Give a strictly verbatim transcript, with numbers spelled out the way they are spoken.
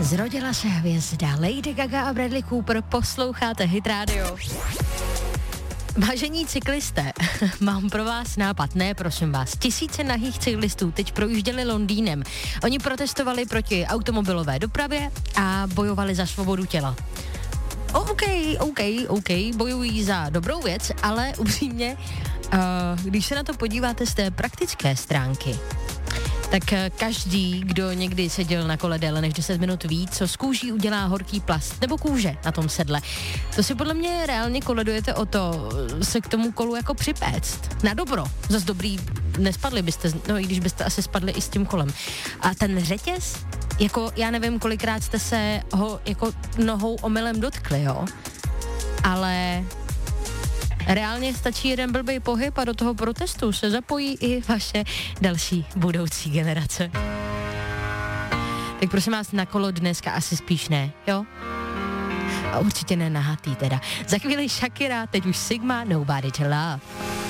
Zrodila se hvězda. Lady Gaga a Bradley Cooper, posloucháte Hit Radio. Vážení cyklisté, mám pro vás nápad, ne prosím vás. Tisíce nahých cyklistů teď projížděli Londýnem. Oni protestovali proti automobilové dopravě a bojovali za svobodu těla. OK, OK, OK, bojují za dobrou věc, ale upřímně, uh, když se na to podíváte z té praktické stránky, tak každý, kdo někdy seděl na kole déle než deset minut, ví, co z kůží udělá horký plast nebo kůže na tom sedle. To si podle mě reálně koledujete o to se k tomu kolu jako připéct. Na dobro. Zas dobrý, nespadli byste, no i když byste asi spadli i s tím kolem. A ten řetěz, jako já nevím, kolikrát jste se ho jako nohou omylem dotkli, jo? Ale reálně stačí jeden blbý pohyb a do toho protestu se zapojí i vaše další budoucí generace. Tak prosím vás, na kolo dneska asi spíš ne, jo? A určitě ne nahatý teda. Za chvíli Shakira, teď už Sigma, Nobody to Love.